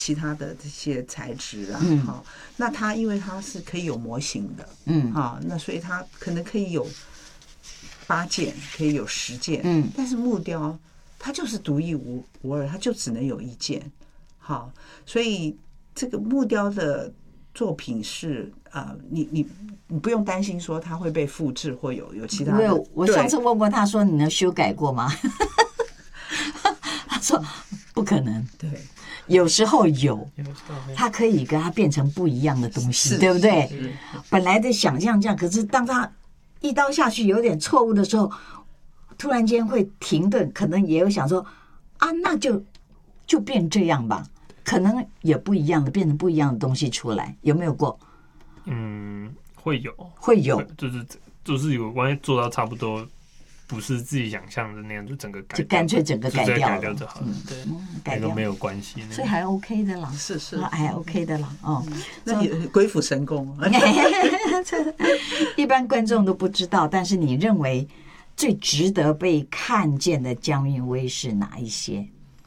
其他的这些材质啊，那它因为它是可以有模型的，那所以它可能可以有8件，可以有10件，但是木雕它就是独一无二，它就只能有1件，好，所以这个木雕的作品是你不用担心说它会被复制或有其他的。 我上次问过他说你能修改过吗？他说不可能。 对。 有时候有，它可以给它变成不一样的东西，对不对？本来的想象这样，可是当它一刀下去有点错误的时候，突然间会停顿，可能也有想说那就变这样吧，可能也不一样的，变成不一样的东西出来，有没有过？ 会有，就是有关于做到差不多。不是自己想象的那样，就整个改掉， 就干脆整个改掉了， 就好了。对， 改掉没有关系， 所以还 OK 的啦， 是还 OK 的啦。 那也鬼斧神工。 一般观众都不知道，但是你认为最值得被看见的江韵威是哪一些？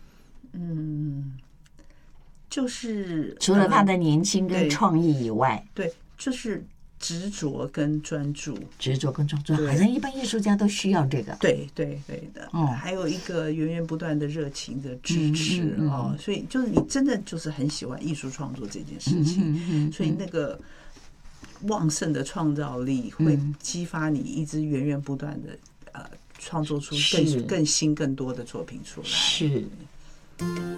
就是除了他的年轻跟创意以外， 对，就是执着跟专注， 好像一般艺术家都需要这个。 对的。还有一个源源不断的热情的支持所以就是你真的就是很喜欢艺术创作这件事情，所以那个旺盛的创造力会激发你一直源源不断的创作出更新更多的作品出来。 是。